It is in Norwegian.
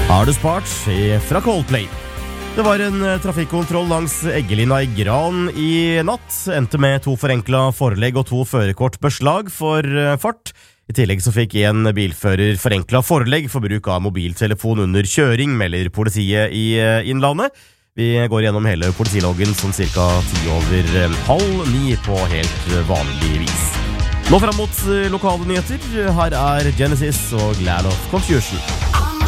Har du spart fra Coldplay. Det var en trafikkontroll langs Eggelina i Gran i natt. Endte med 2 forenkla forelegg og 2 førerkortbeslag for fart. I tillegg så fikk en bilfører forenkla forelegg for bruk av mobiltelefon under kjøring, melder politiet i Innlandet. Vi går gjennom hele politiloggen som cirka 8:30 på helt vanlig vis. Nå frem mot lokale nyheter. Her er Genesis og Glad of Confusion.